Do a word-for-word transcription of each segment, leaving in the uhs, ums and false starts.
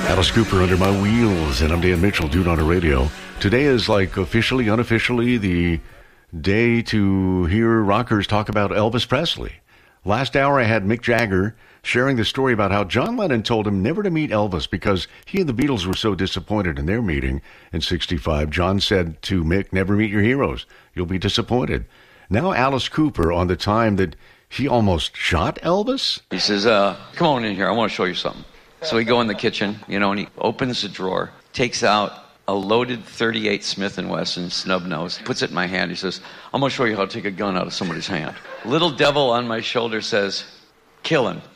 Alice Cooper under my wheels, and I'm Dan Mitchell, Dude on the Radio. Today is like officially, unofficially, the day to hear rockers talk about Elvis Presley. Last hour I had Mick Jagger sharing the story about how John Lennon told him never to meet Elvis because he and the Beatles were so disappointed in their meeting in sixty-five. John said to Mick, never meet your heroes. You'll be disappointed. Now Alice Cooper on the time that he almost shot Elvis. He says, uh, come on in here. I want to show you something. So we go in the kitchen, you know, and he opens the drawer, takes out a loaded thirty-eight Smith and Wesson snub nose, puts it in my hand. He says, I'm going to show you how to take a gun out of somebody's hand. Little devil on my shoulder says, kill him.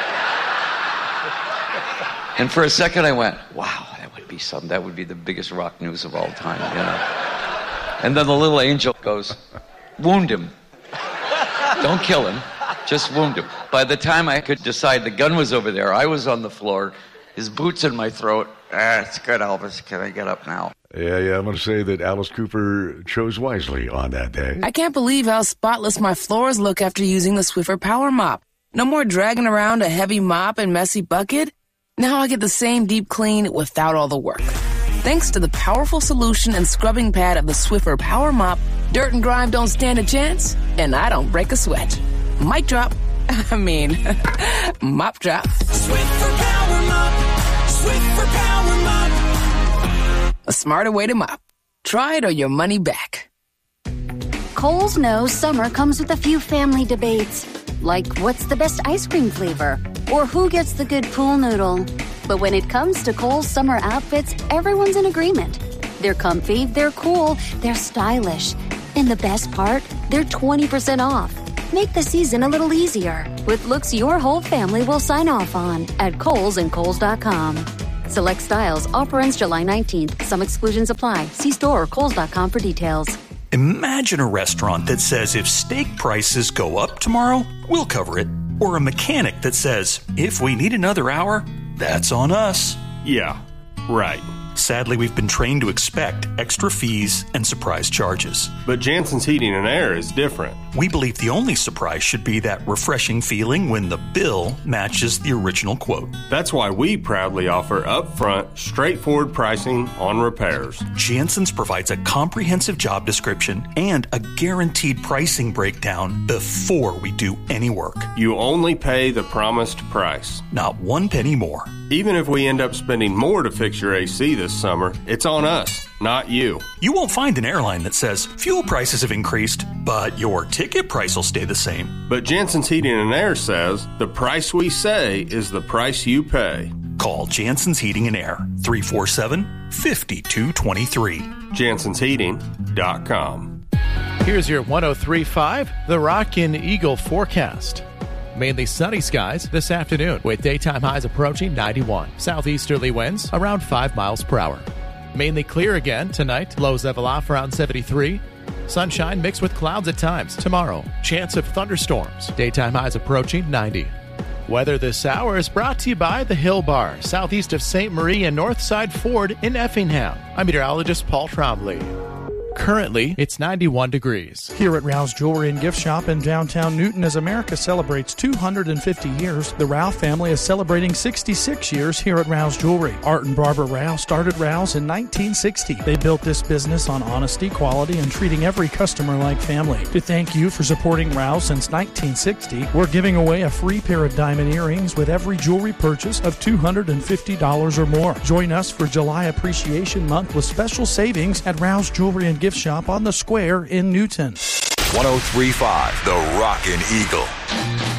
And for a second I went, wow, that would be something. That would be the biggest rock news of all time, you know. And then the little angel goes, wound him. Don't kill him. Just wound him. By the time I could decide the gun was over there, I was on the floor, his boots in my throat. Ah, it's good, Elvis. Can I get up now? Yeah, yeah, I'm going to say that Alice Cooper chose wisely on that day. I can't believe how spotless my floors look after using the Swiffer Power Mop. No more dragging around a heavy mop and messy bucket. Now I get the same deep clean without all the work. Thanks to the powerful solution and scrubbing pad of the Swiffer Power Mop, dirt and grime don't stand a chance, and I don't break a sweat. Mic drop. I mean, mop drop. Swiffer Power Mop. Swiffer Power Mop. A smarter way to mop. Try it or your money back. Kohl's knows summer comes with a few family debates, like what's the best ice cream flavor, or who gets the good pool noodle. But when it comes to Kohl's summer outfits, everyone's in agreement. They're comfy, they're cool, they're stylish. And the best part, they're twenty percent off. Make the season a little easier with looks your whole family will sign off on at Kohl's and Kohl's dot com. Select styles. Offer ends July nineteenth. Some exclusions apply. See store or Kohl's dot com for details. Imagine a restaurant that says if steak prices go up tomorrow, we'll cover it. Or a mechanic that says, if we need another hour, that's on us. Yeah, right. Sadly, we've been trained to expect extra fees and surprise charges. But Jansen's Heating and Air is different. We believe the only surprise should be that refreshing feeling when the bill matches the original quote. That's why we proudly offer upfront, straightforward pricing on repairs. Jansen's provides a comprehensive job description and a guaranteed pricing breakdown before we do any work. You only pay the promised price. Not one penny more. Even if we end up spending more to fix your A C this summer, it's on us, not you. You won't find an airline that says fuel prices have increased, but your ticket price will stay the same. But Jansen's Heating and Air says the price we say is the price you pay. Call Jansen's Heating and Air, three four seven, five two two three. Jansens Heating dot com. Here's your one oh three point five, The Rockin' Eagle forecast. Mainly sunny skies this afternoon with daytime highs approaching ninety-one. Southeasterly winds around five miles per hour. Mainly clear again tonight. Lows level off around seventy-three. Sunshine mixed with clouds at times tomorrow. Chance of thunderstorms. Daytime highs approaching ninety. Weather this hour is brought to you by the Hill Bar, southeast of Saint Marie and Northside Ford in Effingham. I'm meteorologist Paul Trombley. Currently, it's ninety-one degrees. Here at Rouse Jewelry and Gift Shop in downtown Newton, as America celebrates two hundred fifty years, the Rouse family is celebrating sixty-six years here at Rouse Jewelry. Art and Barbara Rouse started Rouse in nineteen sixty. They built this business on honesty, quality, and treating every customer like family. To thank you for supporting Rouse since nineteen sixty, we're giving away a free pair of diamond earrings with every jewelry purchase of two hundred fifty dollars or more. Join us for July Appreciation Month with special savings at Rouse Jewelry and Gift Shop on the Square in Newton. one oh three point five, The Rockin' Eagle.